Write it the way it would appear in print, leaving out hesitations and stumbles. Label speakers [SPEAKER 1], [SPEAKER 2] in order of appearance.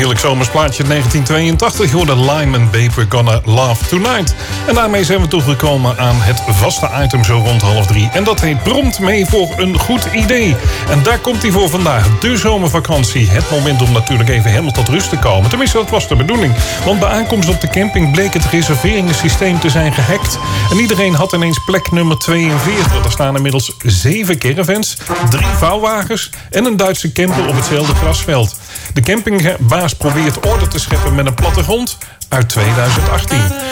[SPEAKER 1] heerlijk zomers plaatje 1982. Je hoorde Lyman Babe, We're Gonna Love Tonight. En daarmee zijn we toegekomen aan het vaste item zo rond 2:30. En dat heet Prompt mee voor een goed idee. En daar komt hij voor vandaag. De zomervakantie. Het moment om natuurlijk even helemaal tot rust te komen. Tenminste, dat was de bedoeling. Want bij aankomst op de camping bleek het reserveringssysteem te zijn gehackt. En iedereen had ineens plek nummer 42. Er staan inmiddels 7 caravans, 3 vouwwagens en een Duitse camper op hetzelfde grasveld. De campingbaas probeert orde te scheppen met een plattegrond uit 2018.